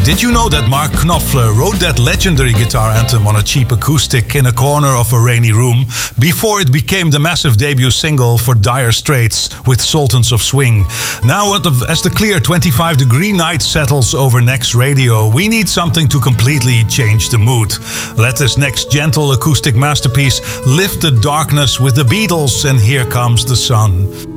Did you know that Mark Knopfler wrote that legendary guitar anthem on a cheap acoustic in a corner of a rainy room before it became the massive debut single for Dire Straits with Sultans of Swing? Now, as the clear 25-degree night settles over Next Radio, we need something to completely change the mood. Let this next gentle acoustic masterpiece lift the darkness with the Beatles and Here Comes the Sun.